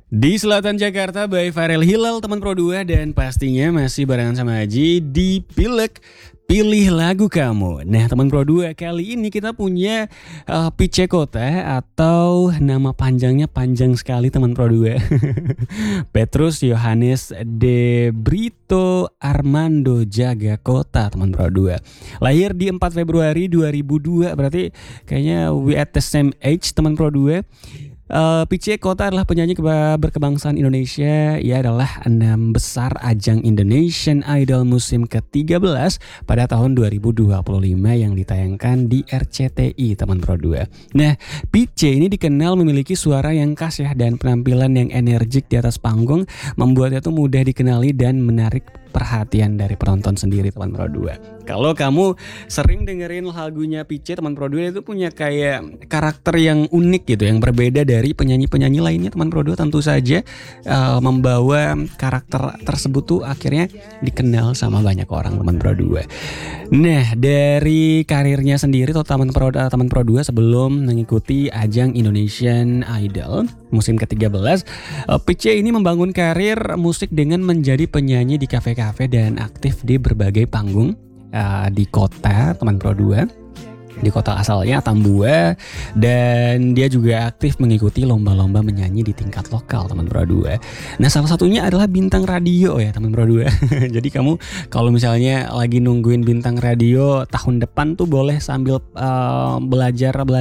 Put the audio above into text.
Di selatan Jakarta by Farel Hilal teman Pro 2 dan pastinya masih barengan sama Aji di Pilek Pilih Lagu Kamu. Nah teman Pro 2 kali ini kita punya Pice Kota atau nama panjangnya panjang sekali teman Pro 2. Petrus Yohanes de Brito Armando Jaga Kota teman Pro 2. Lahir di 4 Februari 2002, berarti kayaknya we at the same age teman Pro 2. Pice Kota adalah penyanyi berkebangsaan Indonesia. Ia adalah 6 besar ajang Indonesian Idol musim ke-13 pada tahun 2025 yang ditayangkan di RCTI teman Pro 2. Nah, Pice ini dikenal memiliki suara yang khas ya, dan penampilan yang energik di atas panggung membuatnya tuh mudah dikenali dan menarik perhatian dari penonton sendiri teman Pro 2. Kalau kamu sering dengerin lagunya Pice teman Pro 2, itu punya kayak karakter yang unik gitu, yang berbeda dari penyanyi-penyanyi lainnya teman Pro 2, tentu saja membawa karakter tersebut tuh akhirnya dikenal sama banyak orang teman Pro 2. Nah, dari karirnya sendiri tuh teman Pro 2 sebelum mengikuti ajang Indonesian Idol musim ke-13, Pice ini membangun karir musik dengan menjadi penyanyi di kafe-kafe dan aktif di berbagai panggung di kota teman Pro 2, di kota asalnya Tambua, dan dia juga aktif mengikuti lomba-lomba menyanyi di tingkat lokal teman Pro 2. Nah, salah satunya adalah bintang radio ya teman Pro 2. Jadi kamu kalau misalnya lagi nungguin bintang radio tahun depan tuh boleh sambil belajar